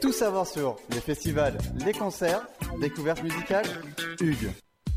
Tout savoir sur les festivals, les concerts, découvertes musicales, Hugues.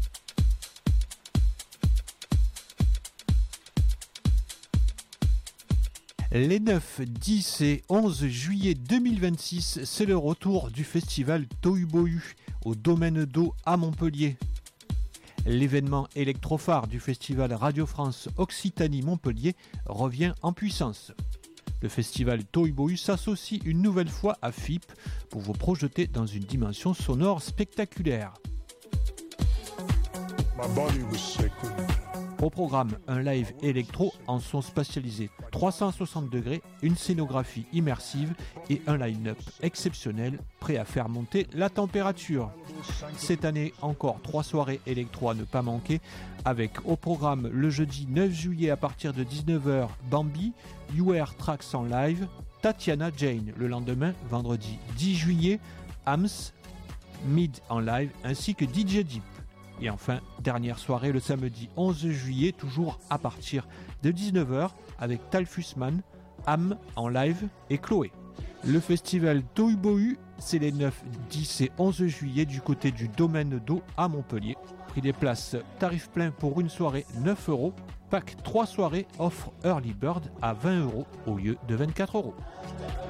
Les 9, 10 et 11 juillet 2026, c'est le retour du festival Tohu-Bohu au Domaine d'Eau à Montpellier. L'événement électrophare du festival Radio France Occitanie-Montpellier revient en puissance. Le festival Tohu-Bohu s'associe une nouvelle fois à FIP pour vous projeter dans une dimension sonore spectaculaire. Au programme, un live électro en son spatialisé 360 degrés, une scénographie immersive et un line-up exceptionnel prêt à faire monter la température. Cette année, encore 3 soirées électro à ne pas manquer, avec au programme le jeudi 9 juillet à partir de 19h Bambi, UR Tracks en live, Tatiana Jane le lendemain, vendredi 10 juillet, Hams, Mid en live ainsi que DJ Deep. Et enfin, dernière soirée le samedi 11 juillet, toujours à partir de 19h, avec Talfusman, Am en live et Chloé. Le festival Tohu-Bohu, c'est les 9, 10 et 11 juillet du côté du Domaine d'Eau à Montpellier. Prix des places, tarif plein pour une soirée 9 €. Pack 3 soirées offre Early Bird à 20 € au lieu de 24 €.